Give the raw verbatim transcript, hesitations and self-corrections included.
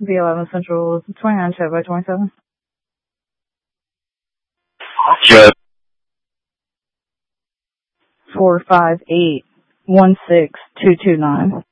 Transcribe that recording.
B eleven Central, twenty-nine Chat by twenty-seven. Chat. four five eight one six two two nine.